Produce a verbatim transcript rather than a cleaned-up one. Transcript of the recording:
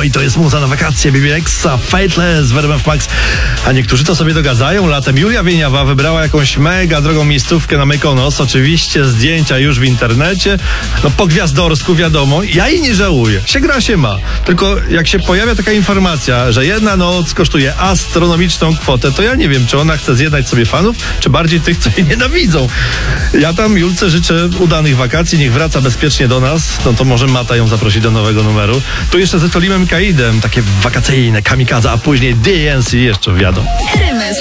i to jest muza na wakacje, B B Rexa, Fateless w R M F Max. A niektórzy to sobie dogadzają. Latem Julia Wieniawa wybrała jakąś mega drogą miejscówkę na Mykonos. Oczywiście zdjęcia już w internecie. No po gwiazdorsku wiadomo. Ja jej nie żałuję. Się gra się ma. Tylko jak się pojawia taka informacja, że jedna noc kosztuje astronomiczną kwotę, to ja nie wiem, czy ona chce zjednać sobie fanów, czy bardziej tych, co jej nienawidzą. Ja tam Julce życzę udanych wakacji, niech wraca bezpiecznie do nas. No to może Mata ją zaprosi do nowego numeru. Tu jeszcze ze Tolimem Kaidem, takie wakacyjne kamikaze, a później D N C jeszcze wiadomo.